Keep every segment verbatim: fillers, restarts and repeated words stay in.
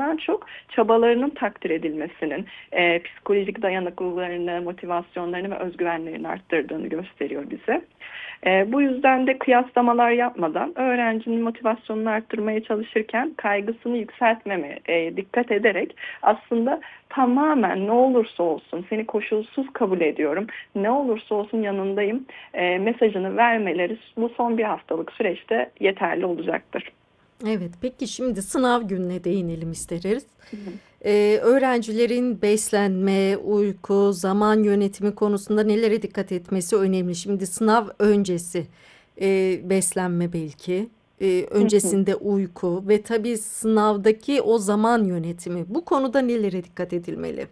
başarısından çok çabalarının takdir edilmesinin, e, psikolojik dayanıklılıklarını, motivasyonlarını ve özgüvenlerini arttırdığını gösteriyor bize. E, bu yüzden de kıyaslamalar yapmadan öğrencinin motivasyonunu arttırmaya çalışırken kaygısını yükseltmeme e, dikkat ederek aslında tamamen ne olursa olsun seni koşulsuz kabul ediyorum, ne olursa olsun yanındayım e, mesajını vermeleri bu son bir haftalık süreçte yeterli olacaktır. Evet, peki şimdi sınav gününe değinelim isteriz. Hı hı. Ee, öğrencilerin beslenme, uyku, zaman yönetimi konusunda nelere dikkat etmesi önemli. Şimdi sınav öncesi e, beslenme belki, e, Hı hı. öncesinde uyku ve tabii sınavdaki o zaman yönetimi. Bu konuda nelere dikkat edilmeli?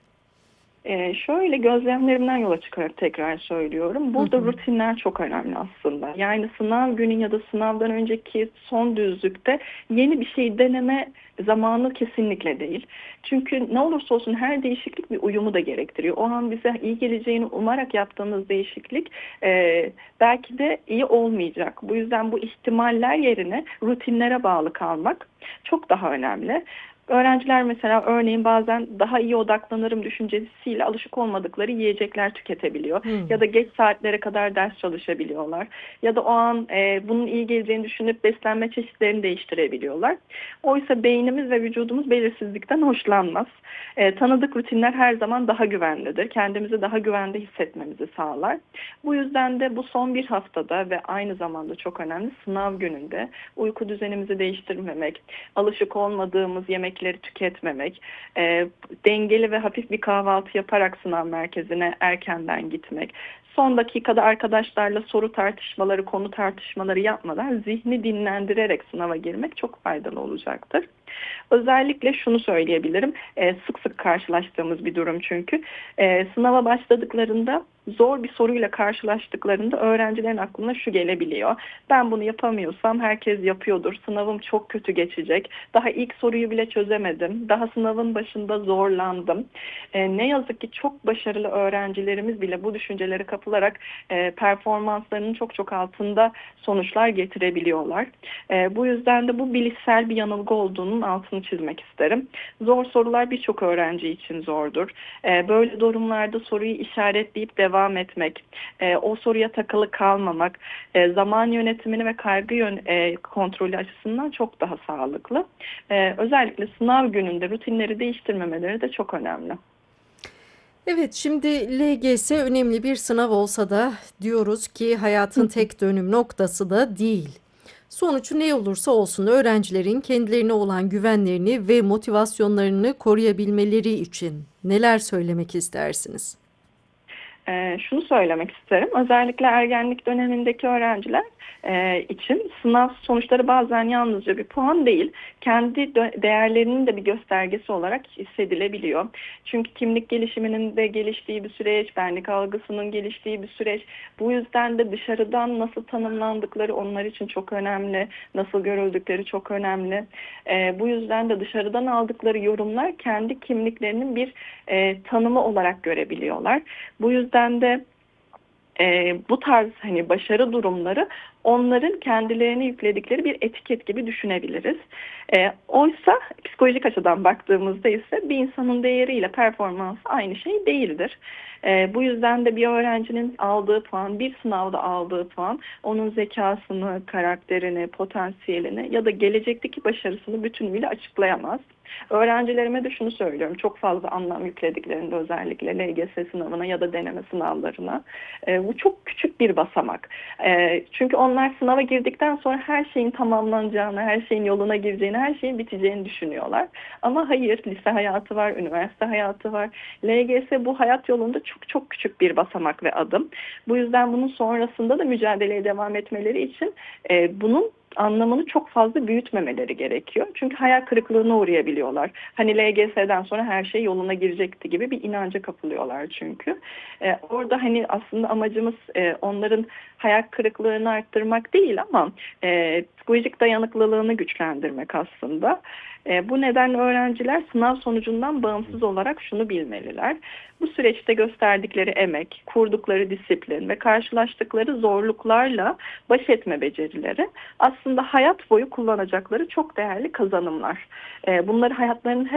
Ee, şöyle gözlemlerimden yola çıkarak tekrar söylüyorum. Hı Burada hı. rutinler çok önemli aslında. Yani sınav günü ya da sınavdan önceki son düzlükte yeni bir şey deneme zamanı kesinlikle değil. Çünkü ne olursa olsun her değişiklik bir uyumu da gerektiriyor. O an bize iyi geleceğini umarak yaptığımız değişiklik e, belki de iyi olmayacak. Bu yüzden bu ihtimaller yerine rutinlere bağlı kalmak çok daha önemli. Öğrenciler mesela örneğin bazen daha iyi odaklanırım düşüncesiyle alışık olmadıkları yiyecekler tüketebiliyor. Hı. Ya da geç saatlere kadar ders çalışabiliyorlar. Ya da o an e, bunun iyi geleceğini düşünüp beslenme çeşitlerini değiştirebiliyorlar. Oysa beynimiz ve vücudumuz belirsizlikten hoşlanmaz. E, tanıdık rutinler her zaman daha güvenlidir. Kendimizi daha güvende hissetmemizi sağlar. Bu yüzden de bu son bir haftada ve aynı zamanda çok önemli sınav gününde uyku düzenimizi değiştirmemek, alışık olmadığımız yemekleri tüketmemek, e, dengeli ve hafif bir kahvaltı yaparak sınav merkezine erkenden gitmek, son dakikada arkadaşlarla soru tartışmaları, konu tartışmaları yapmadan zihni dinlendirerek sınava girmek çok faydalı olacaktır. Özellikle şunu söyleyebilirim, e, sık sık karşılaştığımız bir durum çünkü. E, sınava başladıklarında zor bir soruyla karşılaştıklarında öğrencilerin aklına şu gelebiliyor. Ben bunu yapamıyorsam herkes yapıyordur, sınavım çok kötü geçecek, daha ilk soruyu bile çözemedim, daha sınavın başında zorlandım. E, ne yazık ki çok başarılı öğrencilerimiz bile bu düşüncelere kapılarak e, performanslarının çok çok altında sonuçlar getirebiliyorlar. E, bu yüzden de bu bilişsel bir yanılgı olduğunun altını çizmek isterim. Zor sorular birçok öğrenci için zordur. E, böyle durumlarda soruyu işaretleyip devam etmek, e, o soruya takılı kalmamak, e, zaman yönetimini ve kaygı yön, e, kontrolü açısından çok daha sağlıklı. E, özellikle sınav gününde rutinleri değiştirmemeleri de çok önemli. Evet, şimdi L G S önemli bir sınav olsa da diyoruz ki Hı hayatın hı. tek dönüm noktası da değil. Sonucu ne olursa olsun öğrencilerin kendilerine olan güvenlerini ve motivasyonlarını koruyabilmeleri için neler söylemek istersiniz? Ee, şunu söylemek isterim. Özellikle ergenlik dönemindeki öğrenciler e, için sınav sonuçları bazen yalnızca bir puan değil, kendi dö- değerlerinin de bir göstergesi olarak hissedilebiliyor. Çünkü kimlik gelişiminin de geliştiği bir süreç, benlik algısının geliştiği bir süreç. Bu yüzden de dışarıdan nasıl tanımlandıkları onlar için çok önemli, nasıl görüldükleri çok önemli. E, bu yüzden de dışarıdan aldıkları yorumlar kendi kimliklerinin bir e, tanımı olarak görebiliyorlar. Bu yüzden de e, bu tarz hani başarı durumları onların kendilerine yükledikleri bir etiket gibi düşünebiliriz. E, oysa psikolojik açıdan baktığımızda ise bir insanın değeriyle performansı aynı şey değildir. E, bu yüzden de bir öğrencinin aldığı puan, bir sınavda aldığı puan, onun zekasını, karakterini, potansiyelini ya da gelecekteki başarısını bütünüyle açıklayamaz. Öğrencilerime de şunu söylüyorum, çok fazla anlam yüklediklerinde özellikle L G S sınavına ya da deneme sınavlarına. E, bu çok küçük bir basamak. E, çünkü onlar sınava girdikten sonra her şeyin tamamlanacağını, her şeyin yoluna gireceğini, her şeyin biteceğini düşünüyorlar. Ama hayır, lise hayatı var, üniversite hayatı var. L G S bu hayat yolunda çok çok küçük bir basamak ve adım. Bu yüzden bunun sonrasında da mücadeleye devam etmeleri için e, bunun anlamını çok fazla büyütmemeleri gerekiyor. Çünkü hayal kırıklığına uğrayabiliyorlar. Hani L G S'den sonra her şey yoluna girecekti gibi bir inanca kapılıyorlar çünkü. Ee, orada hani aslında amacımız e, onların hayal kırıklığını arttırmak değil ama e, psikolojik dayanıklılığını güçlendirmek aslında. E, bu nedenle öğrenciler sınav sonucundan bağımsız olarak şunu bilmeliler. Bu süreçte gösterdikleri emek, kurdukları disiplin ve karşılaştıkları zorluklarla baş etme becerileri aslında hayat boyu kullanacakları çok değerli kazanımlar. E, bunları hayatlarının